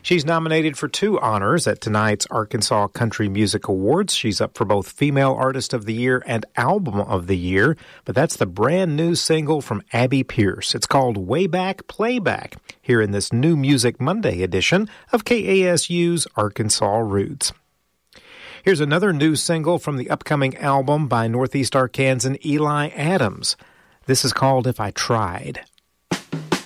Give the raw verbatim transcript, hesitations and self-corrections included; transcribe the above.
She's nominated for two honors at tonight's Arkansas Country Music Awards. She's up for both Female Artist of the Year and Album of the Year, but that's the brand new single from Abby Pierce. It's called Way Back Playback, here in this New Music Monday edition of K A S U's Arkansas Roots. Here's another new single from the upcoming album by Northeast Arkansan Eli Adams. This is called If I Tried.